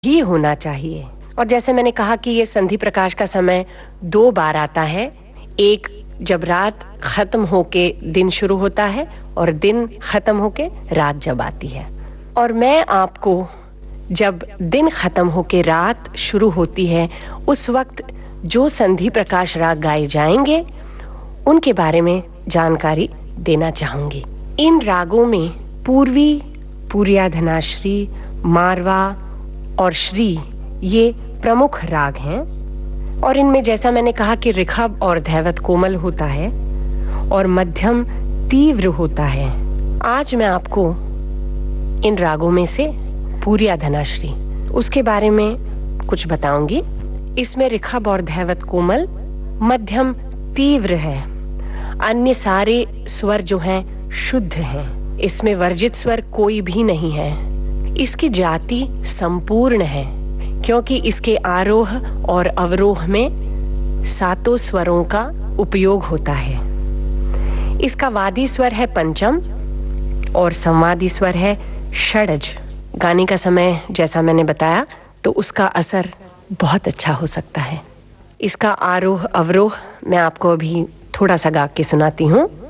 ही होना चाहिए। और जैसे मैंने कहा कि ये संधि प्रकाश का समय 2 बार आता है, एक जब रात खत्म होके दिन शुरू होता है और दिन खत्म होके रात जब आती है। और मैं आपको जब दिन खत्म होके रात शुरू होती है उस वक्त जो संधि प्रकाश राग गाए जाएंगे उनके बारे में जानकारी देना चाहूंगी। इन रागों में पूर्वी, पूरिया धनाश्री, मारवा और श्री ये प्रमुख राग हैं और इनमें जैसा मैंने कहा कि ऋखभ और धैवत कोमल होता है और मध्यम तीव्र होता है। आज मैं आपको इन रागों में से पूरिया धनाश्री उसके बारे में कुछ बताऊंगी। इसमें ऋखभ और धैवत कोमल मध्यम तीव्र है। अन्य सारे स्वर जो हैं शुद्ध हैं। इसमें वर्जित स्वर कोई भी नहीं है। इसकी जाति संपूर्ण है क्योंकि इसके आरोह और अवरोह में 7 स्वरों का उपयोग होता है। इसका वादी स्वर है पंचम और संवादी स्वर है षडज। गाने का समय जैसा मैंने बताया तो उसका असर बहुत अच्छा हो सकता है। इसका आरोह अवरोह मैं आपको अभी थोड़ा सा गा के सुनाती हूँ।